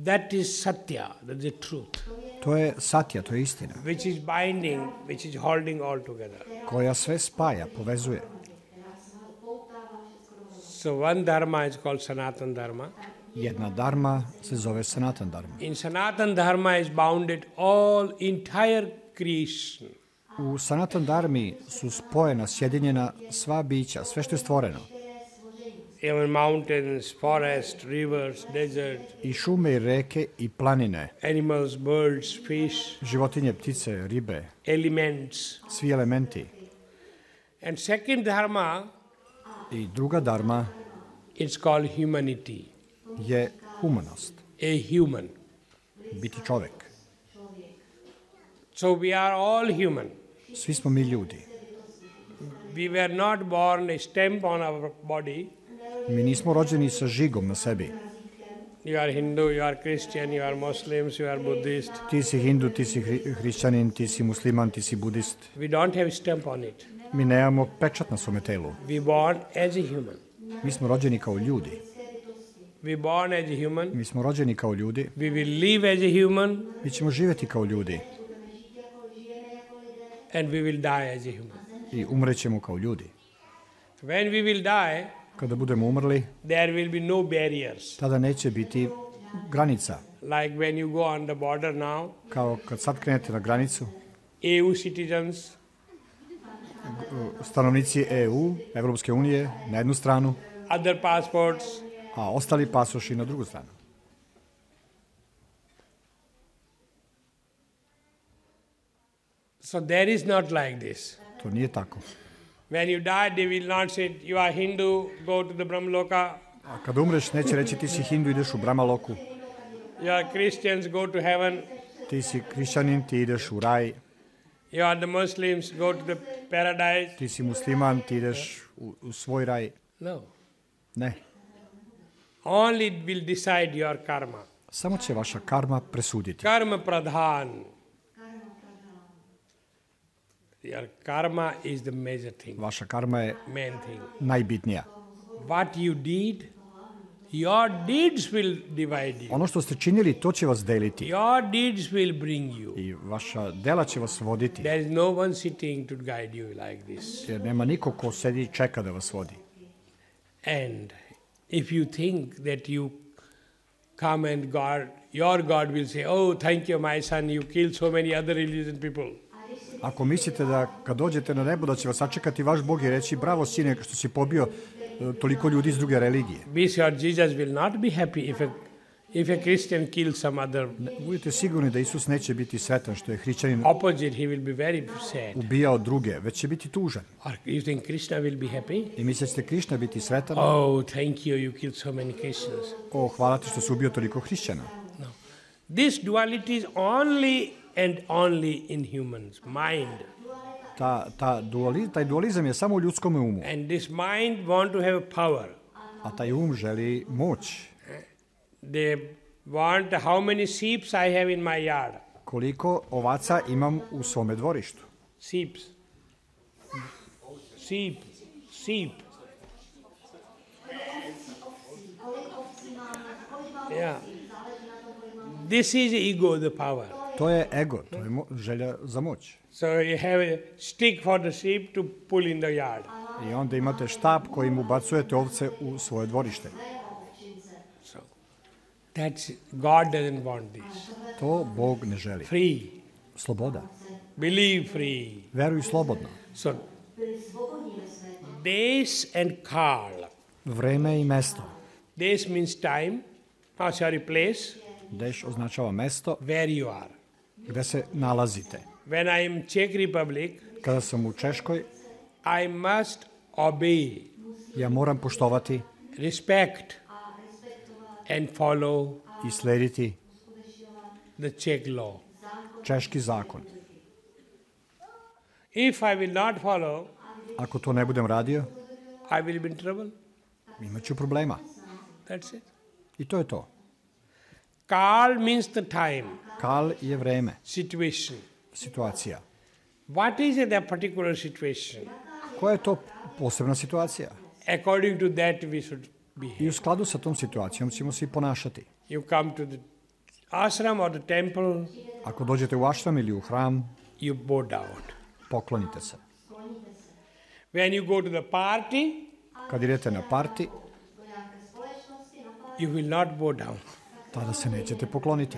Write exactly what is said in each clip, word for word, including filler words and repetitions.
That is satya, that is the truth. To je satya, to je istina. Which is binding, which is holding all together. Koja sve spaja, povezuje. So one dharma is called Sanatan Dharma. Jedna dharma se zove Sanatan Dharma. In Sanatan Dharma is bounded all entire creation. U Sanatan Dharmi su spojena, sjedinjena sva bića, sve što je stvoreno. Even mountains, forests, rivers, deserts. I šume, i reke, i planine. Animals, birds, fish. Životinje, ptice, ribe. Elements. Svi elementi. And second dharma. I druga dharma. It's called humanity. Je humanost. A human. Biti čovjek. So we are all human. Svi smo mi ljudi. We were not born a stamp on our body. Mi nismo rođeni sa žigom na sebi. You are Hindu, you are Christian, you are Muslims, you are Buddhist. Ti si Hindu, ti si hri- hrišćanin, ti si musliman, ti si budist. We don't have a stamp on it. Mi nemamo pečat na svome telu. We born as a human. Mi smo rođeni kao ljudi. We born as a human. Mi smo rođeni kao ljudi. We will live as a human. Mi ćemo živjeti kao ljudi. And we will die as a human. I umrećemo kao ljudi. When we will die, kada budemo umrli, there will be no barriers. Tada neće biti granica. Like when you go on the border now. Kao kad sad krenete na granicu. E U citizens. Stanovnici E U, Evropske unije, na jednu stranu. Other passports. A ostali pasoši na drugu stranu. So there is not like this. To nije tako. When you die, they will not say, you are Hindu, go to the Brahmaloka. A kada umreš, neće reći ti si Hindu, ideš u Brahmaloku. You are Christians, go to heaven. Ti si hrišćanin, ti ideš u raj. You are the Muslims, go to the paradise. Ti si musliman, ti ideš u, u svoj raj. No. Ne. Only will decide your karma. Samo će vaša karma presuditi. Karma pradhan. Your karma is the major thing. Vaša karma je main thing. Najbitnija. What you did, your deeds will divide you. Ono što ste činili, to će vas deliti. Your deeds will bring you. I vaša dela će vas voditi. There is no one sitting to guide you like this. Jer nema niko ko sedi i čeka da vas vodi. And if you think that you come and God, your God will say, oh, thank you, my son, you killed so many other religious people. Ako mislite da kad dođete na nebo da će vas sačekati vaš Bog i reći bravo sine što si pobio toliko ljudi iz druge religije. Be sure Jesus will not be happy if a, if a Christian kills some other. Budite sigurni da Isus neće biti sretan što je hrišćanin opposite, he will be very sad. Ubijao druge, već će biti tužan. Or you think Krishna will be happy? I mislite će Krishna biti sretan? Oh, thank you, you killed so many Christians. O, hvala ti što si ubio toliko hrišćana. No. This duality is only and only in humans mind. Ta, ta duali, taj dualizam je samo u ljudskom umu. And this mind want to have power. A taj um želi moć. They want how many sheep I have in my yard. Koliko ovaca imam u svome dvorištu? Sheeps. Sheep. Sheep. Yeah. This is ego, the power. To je ego, to je mo- želja za moć. So you have a stick for the sheep to pull in the yard. I onda imate štap kojim ubacujete ovce u svoje dvorište. So that's God doesn't want this. To Bog ne želi. Free. Sloboda. Believe free. Veruj slobodno. So days and kal. Vreme i mesto. Days means time. Oh, sorry, place. Deš označava mesto where you are. Gde se nalazite. When I am Czech Republic, kada sam u Češkoj, I must obey. Ja moram poštovati, respect and follow i slediti the Czech law. Češki zakon. If I will not follow, ako to ne budem radio, I will be in trouble. Imaću problema. That's it. I to je to. Kal means the time. Kal je vreme. Situation. Situacija. What is that particular situation? Koja je to posebna situacija? According to that we should behave. I u skladu sa tom situacijom ćemo se i ponašati. You come to the ashram or the temple, Ako dođete u ašram ili u hram, you bow down. poklonite se. When you go to the party, Kad idete na parti, you will not bow down. tada se nećete pokloniti.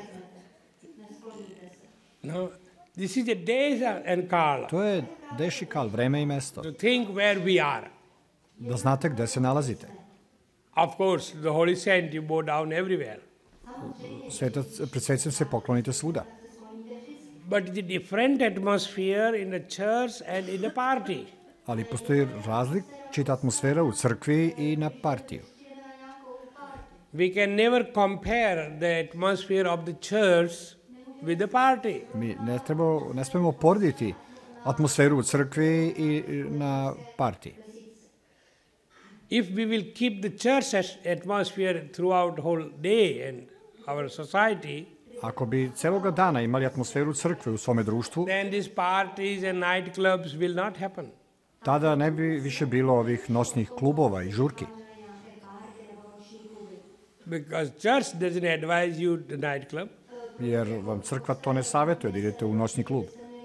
No, this is a day and kala. To je deš i kal, vreme i mesto. To think where we are. Da znate gde se nalazite. Of course, the holy saint, you bow down everywhere. Svetac, pred svetcem se poklonite svuda. But it's a different atmosphere in the church and in the party. Ali postoji različita atmosfera u crkvi i na partiju. We can never compare the atmosphere of the church with the party. Mi ne, treba, ne smemo porediti atmosferu u crkvi i na partiji. If we will keep the church atmosphere throughout the whole day and our society, Ako bi celoga dana imali atmosferu crkve u svome društvu, then these parties and night clubs will not happen. tada ne bi više bilo ovih noćnih klubova i žurki. Because church doesn't advise you the night club. Jer vam crkva to ne savjetuje da idete u noćni klub.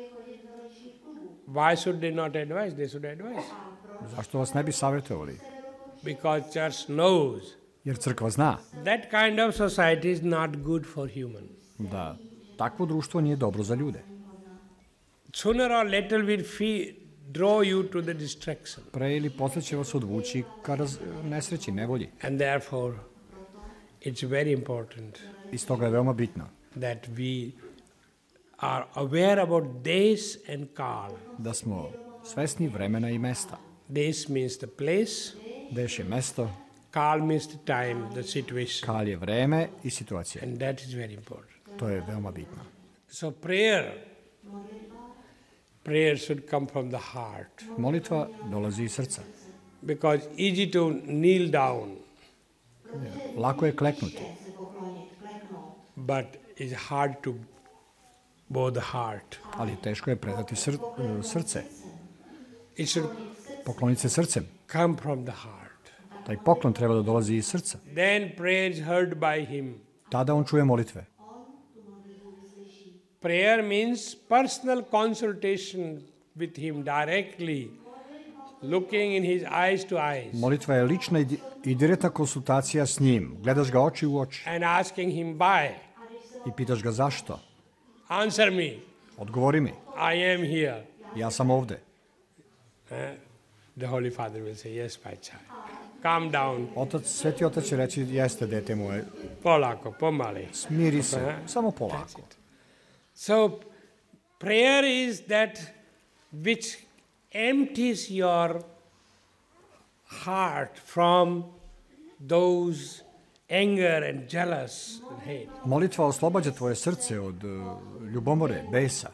Why should they not advise? They should advise. Zašto vas ne bi savjetovali? Because church knows Jer crkva zna that kind of society is not good for human. da takvo društvo nije dobro za ljude. Sooner or later will fe- draw you to the distraction. Pre ili posle će vas odvući ka raz, nesreći, nevolji. And therefore, it's very important I stoga je veoma bitno that we are aware about days and kal. da smo svesni vremena i mesta. Days means the place, Deš je mesto, kal means the time, the situation. kal je vreme i situacija. And that is very important. To je veoma bitno. So prayer, prayer should come from the heart. Molitva dolazi iz srca. Because easy to kneel down, Lako je kleknuti, but it's hard to bow the heart. ali teško je predati sr, srce. It should Pokloniti se srcem. come from the heart. Taj poklon treba da dolazi iz srca. Then prayer is heard by him. Tada on čuje molitve. Prayer means personal consultation with him directly, looking in his eyes to eyes, Molitva je lična i di- i direktna konsultacija s njim. Gledaš ga oči u oči and asking him why. i pitaš ga zašto. Answer me, Odgovori mi, I am here. ja sam ovde. Eh, The Holy Father will say, yes, my child. Calm down, Otac, sveti otac će reći, jeste, dete moje, polako, pomali. smiri se, Aha. samo polako. So, prayer is that which empties your heart from those anger and jealous and hate. Molitva oslobađa tvoje srce od uh, ljubomore, besa.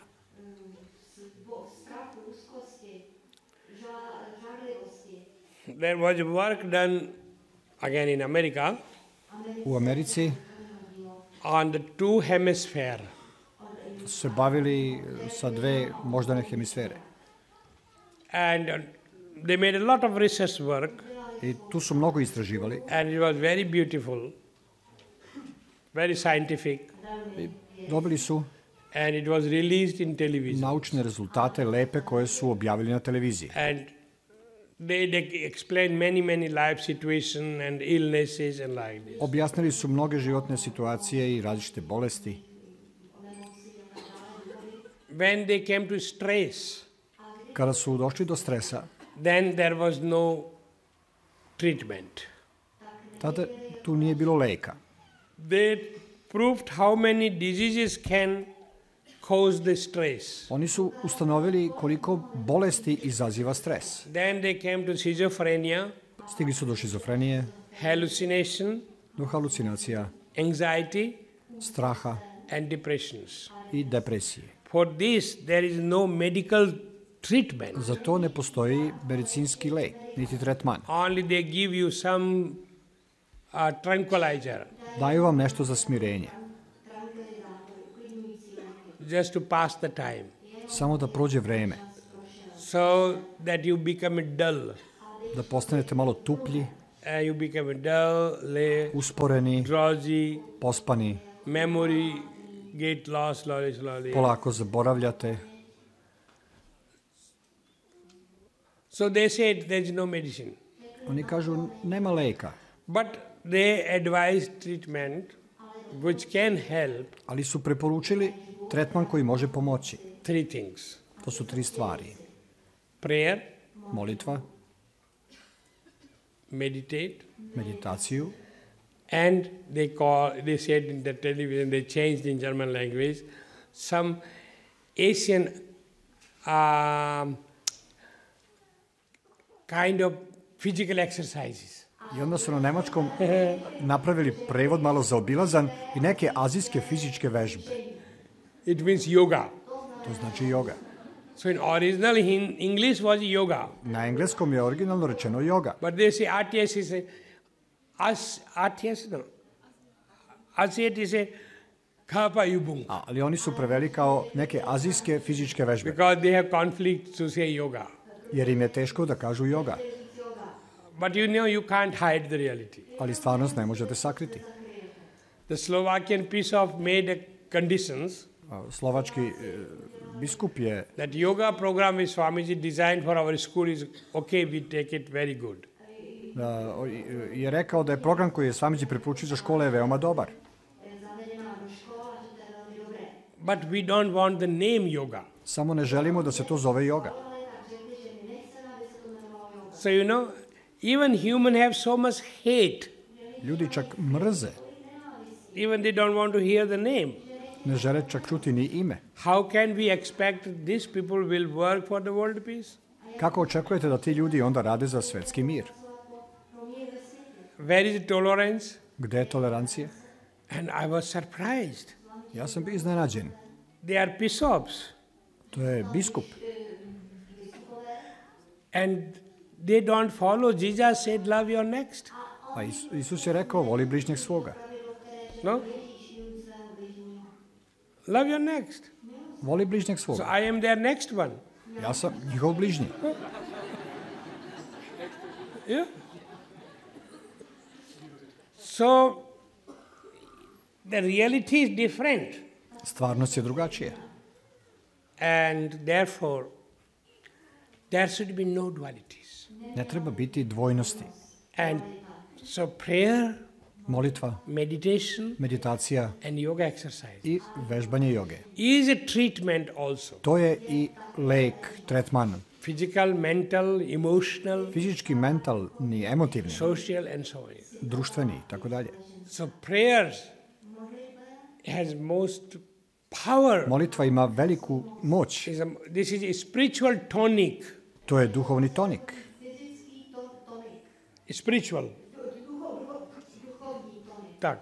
There was work done again in America U Americi on the two hemisphere. su se bavili sa dve moždane hemisfere. And uh, they made a lot of research work, I tu su mnogo istraživali. and it was very beautiful, very scientific, I dobili su and it was released in television. naučne rezultate lepe koje su objavili na televiziji. And they, they explained many, many life situations and illnesses and like this. Objasnili su mnoge životne situacije i različite bolesti. When they came to stress, Kada su došli do stresa, then there was no treatment. tada tu nije bilo leka. They proved how many diseases can cause the stress. Oni su ustanovili koliko bolesti izaziva stres. Then they came to schizophrenia, Stigli su do šizofrenije, hallucination, do halucinacija, anxiety, straha and depressions. i depresije. For this, there is no medical treatment. Za to ne postoji medicinski lek, niti tretman. Only they give you some uh, tranquilizer Daju vam nešto za smirenje, just to pass the time, samo da prođe vreme, so that you become dull. da postanete malo tuplji, Uh, you become dull, lay, usporeni, drowsy, pospani, memory get lost slowly, slowly. polako zaboravljate. So they said there is no medicine. Oni kažu nema leka, But they advise treatment which can help ali su preporučili tretman koji može pomoći. three things. To su tri stvari. Prayer, Molitva, meditate, meditaciju and they call, they said in the television, they changed in German language, some Asian um, kind of physical exercises. i onda su na nemačkom napravili prevod malo zaobilazan i neke azijske fizičke vežbe. It means yoga. To znači joga. So in original in English was yoga, Na engleskom je originalno rečeno joga, but they say R T S is a, as, R T S no, Asiat is a kapa yubung, A, ali oni su preveli kao neke azijske fizičke vežbe, because they have conflict to say yoga. jer im je teško da kažu joga, But you know you can't hide the reality. ali stvarnost ne možete sakriti. The Slovakian Bishop made a conditions A, Slovački e, biskup je that yoga program is Swamiji designed for our school is okay, we take it very good. da, o, je rekao da je program koji je Swamiji preporučio za škole je veoma dobar. But we don't want the name yoga. Samo ne želimo da se to zove joga. So you know, even human have so much hate. Ljudi čak mrze, Even they don't want to hear the name. ne žele čak čuti ni ime. How can we expect these people will work for the world peace? Kako očekujete da ti ljudi onda rade za svetski mir? Where is tolerance? Gde je tolerancija? And I was surprised. Ja sam bio iznenađen. They are bishops. To je biskup. And they don't follow. Jesus said, love your next. A Is- Isus je rekao, voli bližnjeg svoga. No? Love your next. Voli bližnjeg So svoga. I am their next one. Ja sam njihov bližnji. Yeah? So the reality is different. Stvarnost je drugačija. And therefore, there should be no dualities. Ne treba biti dvojnosti. And so prayer, Molitva, meditation, meditacija and yoga exercise i vežbanje joge. is a treatment also. To je i lek, tretman. Physical, mental, emotional, Fizički, mentalni, emotivni, social, and so on. društveni i tako dalje. So prayers has most power. Molitva ima veliku moć. Is a- This is a spiritual tonic. To je duhovni tonik. Spiritual. Tak.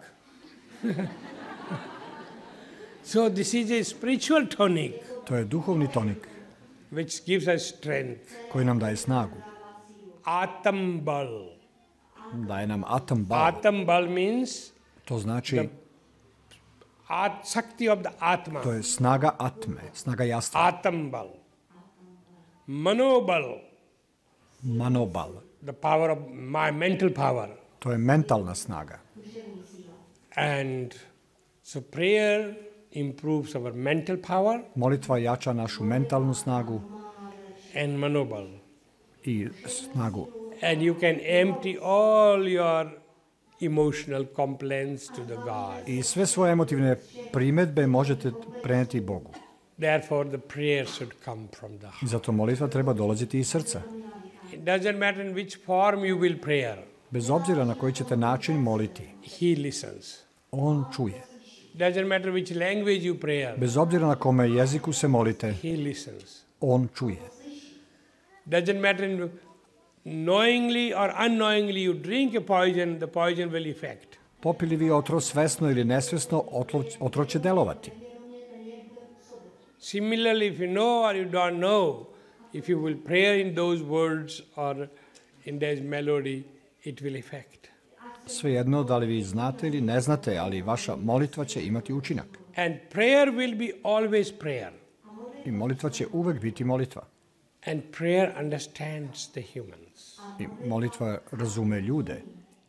So this is a spiritual tonic To je duhovni tonik which gives us strength. koji nam daje snagu. Atambal. Daje nam atam bal. Atambal means To znači, at Sakti of the Atma. to je snaga atme, snaga jastva. Atambal. Manobal. Manobal. The power of my mental power. To je mentalna snaga. And so prayer improves our mental power Molitva jača našu mentalnu snagu and manobal. i snagu. And you can empty all your emotional complaints to the God. I sve svoje emotivne primedbe možete preneti Bogu. Therefore, the prayer should come from the heart. I zato molitva treba dolaziti iz srca. It doesn't matter in which form you will prayer. Bez obzira na koji ćete način moliti, He listens. on čuje. Doesn't matter which language you pray. Bez obzira na kome jeziku se molite, He listens. on čuje. Doesn't matter in knowingly or unknowingly you drink a poison, the poison will affect. Popili vi otrov svesno ili nesvesno, otrov, otrov će delovati. Similarly, if you know or you don't know, if you will pray in those words or in this melody, it will affect. Svejedno, da li vi znate ili ne znate, ali vaša molitva će imati učinak. And prayer will be always prayer. I molitva će uvek biti molitva. And prayer understands the humans. I molitva razume ljude.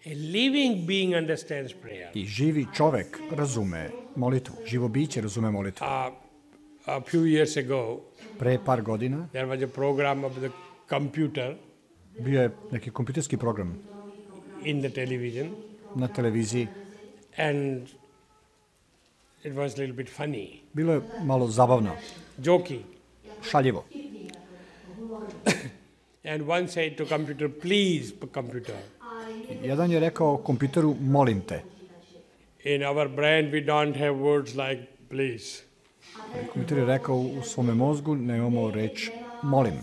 A living being understands prayer. I živi čovek razume molitvu. Živo biće razume molitvu. Uh, a few years ago, Pre par godina there was a program of the computer bio je neki kompjuterski program in the television, na televiziji. and it was a little bit funny, Bilo je malo zabavno, joking. šaljivo. And one said to computer, please, computer, Jedan je rekao kompjuteru, molim te. in our brain we don't have words like please. Kompjuter je rekao, u svome mozgu nemamo reč molim.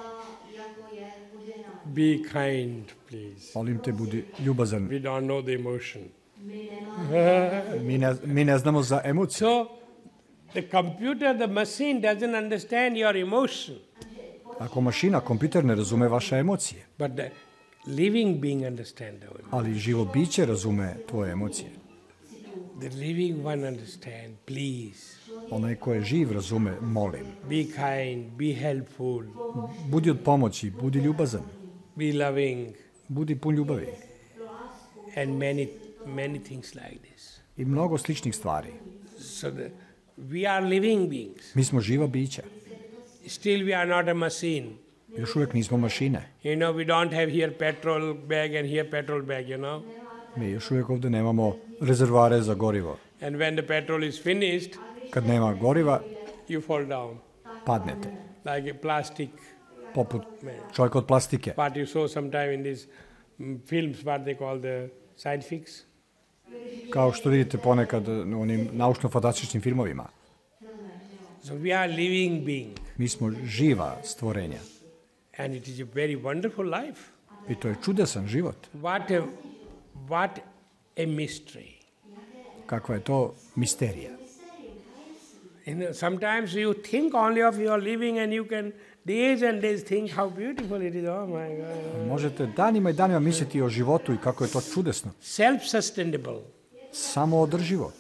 Be kind, please. Molim te, budi ljubazan. We don't know the emotion. Mi ne, mi ne znamo za emociju. So, the computer, the machine doesn't understand your emotion, Ako mašina, kompjuter ne razume vaše emocije, but the living being understands our emotion. ali živo biće razume tvoje emocije. The living one understand, please. Onaj ko je živ razume, molim. Be kind, be helpful, Budi od pomoći, budi ljubazan, be loving, budi pun ljubavi. and many, many things like this. I mnogo sličnih stvari. So the, we are living beings. Mi smo živa bića. Still we are not a machine. Još uvijek nismo mašine. You know, we don't have here petrol bag and here petrol bag, you know. Mi još uvijek ovdje nemamo rezervoare za gorivo. And when the petrol is finished, Kad nema goriva, you fall down padnete. like a plastic. Poput čovjeka od plastike. What you saw sometime in these mm, films, what they call the science fics. Kao što vidite ponekad u onim naučno-fantastičnim filmovima. So we are living being, Mi smo živa stvorenja. and it is a very wonderful life. I to je čudesan život. What a, what a mystery. Kakva je to misterija. You know, sometimes you think only of your living and you can days and days think how beautiful it is. Oh my God. Možete danima i danima misliti o životu i kako je to čudesno. Self-sustainable. Samo održivo.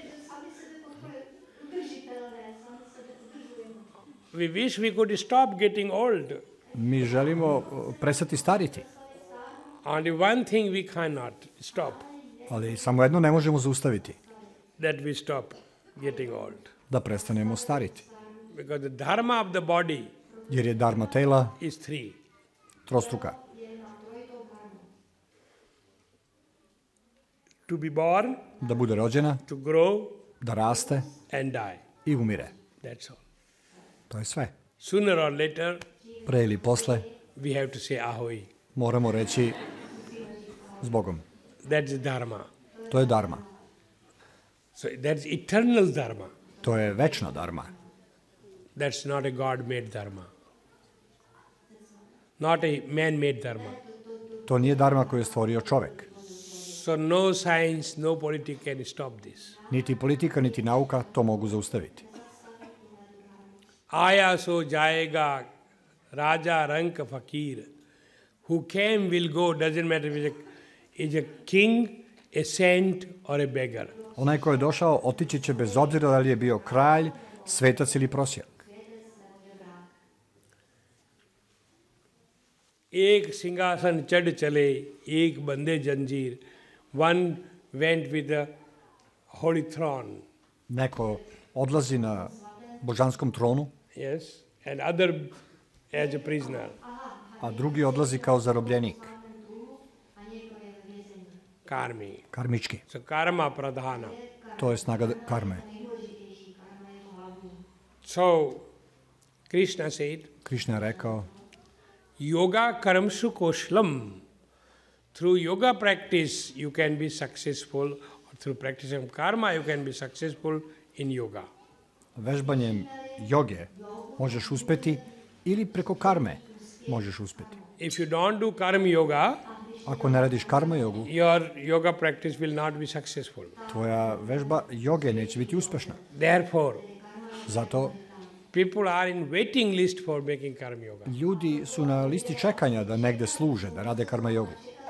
We wish we could stop getting old. Mi želimo prestati stariti, Only one thing we cannot stop, ali samo jedno ne možemo zaustaviti, that we stop getting old. da prestanemo stariti. Because the dharma of the body Jer je dharma tela is three. trostruka. To be born, Da bude rođena, to grow, da raste and die. i umire. That's all. To je sve. Sooner or later, Pre ili posle we have to say ahoy. moramo reći s Bogom. That's dharma. To je dharma. So that's eternal dharma. To je večna dharma. That's not a God-made dharma. Not a man-made dharma. To nije dharma koju je stvorio čovek. So no science, no politics can stop this. Niti politika, niti nauka to mogu zaustaviti. Aya so jayega, Raja rank fakir. Who came will go, doesn't matter if it's a, is a king, a saint or a beggar. Onaj ko je došao otići će bez obzira da li je bio kralj, svetac ili prosjak. एक सिंहासन चढ़ चले, एक बंदे जंजीर. One went with the holy throne, Neko odlazi na božanskom tronu, yes, and other as a prisoner. a drugi odlazi kao zarobljenik, Karmi. karmički. So karma pradhana. To je snaga karme. So Krishna said, Krišna je rekao, yoga karamsu koshlam. Through yoga practice you can be successful, or through practicing karma you can be successful in yoga. vežbanjem joge možeš uspeti ili preko karme možeš uspeti. If you don't do karma yoga, Ako ne radiš karma jogu, your yoga practice will not be successful. tvoja vežba joge neće biti uspešna. Therefore, Zato people are in waiting list for making karma yoga. ljudi su na listi čekanja da negde služe, da rade karma jogu.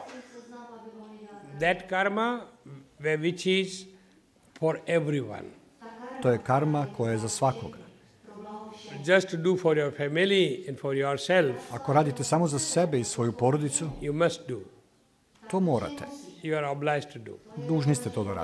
That karma where- which is for everyone. To je karma koja je za svakoga. Just to do for your family and for yourself, Ako radite samo za sebe i svoju porodicu, you must do. to morate. you are obliged to do. Dužni ste to da radite.